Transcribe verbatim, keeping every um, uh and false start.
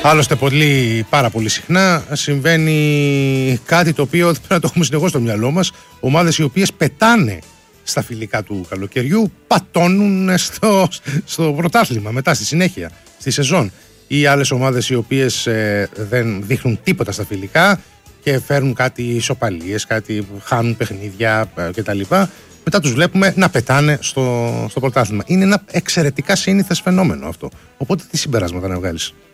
Άλλωστε, πολύ, πάρα πολύ συχνά συμβαίνει κάτι το οποίο δεν πρέπει να το έχουμε συνεχώς στο μυαλό μας. Ομάδες οι οποίες πετάνε στα φιλικά του καλοκαιριού, πατώνουν στο, στο πρωτάθλημα μετά στη συνέχεια, στη σεζόν. Ή άλλες ομάδες οι οποίες ε, δεν δείχνουν τίποτα στα φιλικά και φέρνουν κάτι ισοπαλίες, κάτι χάνουν παιχνίδια ε, κτλ. Μετά τους βλέπουμε να πετάνε στο, στο πρωτάθλημα. Είναι ένα εξαιρετικά σύνηθες φαινόμενο αυτό. Οπότε τι συμπεράσματα να βγάλεις?